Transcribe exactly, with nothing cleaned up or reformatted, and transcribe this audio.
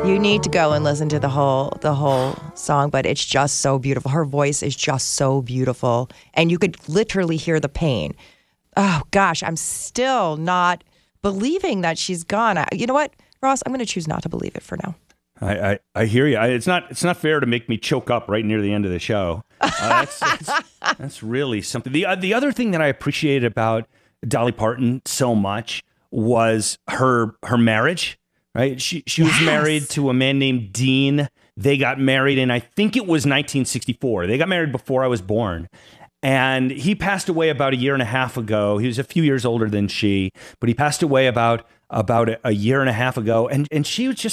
You need to go and listen to the whole the whole song, but it's just so beautiful. Her voice is just so beautiful, and you could literally hear the pain. Oh gosh, I'm still not believing that she's gone. I, you know what, Ross? I'm going to choose not to believe it for now. I, I, I hear you. I, it's not it's not fair to make me choke up right near the end of the show. Uh, that's, that's, that's really something. The uh, the other thing that I appreciated about Dolly Parton so much was her her marriage. Right, she she was yes. married to a man named Dean. They got married in, I think it was nineteen sixty-four. They got married before I was born. And he passed away about a year and a half ago. He was a few years older than she, but he passed away about about a year and a half ago. And and she was just